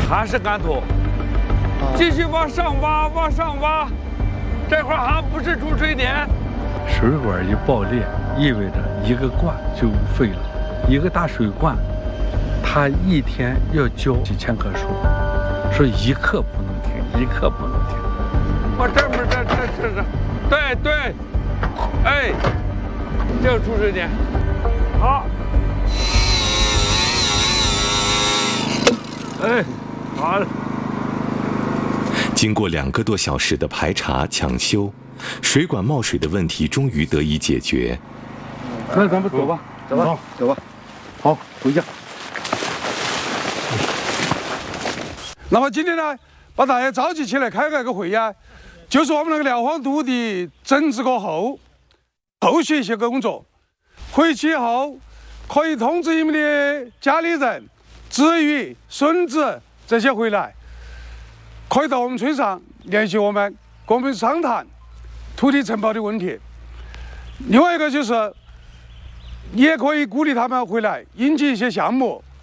还是干土，继续往上挖，往上挖。这块还不是出水点。 水管一爆裂，意味着一个罐就废了，一个大水罐，它一天要浇几千棵树，说一刻不能停，一刻不能停。 我这边对对，哎，这个出水点，好，哎，好了。 经过2个多小时的排查抢修，水管冒水的问题终于得以解决。 那咱们走吧，走吧，走吧。好，回家。 那么今天呢，把大家召集起来开个会呀，就是我们那个廖荒土地整治过后续一些工作。回去以后可以通知你们的家里人、子女、孙子这些回来，可以到我们村上联系我们，跟我们商谈土地承包的问题。另外一个就是，你也可以鼓励他们回来引进一些项目，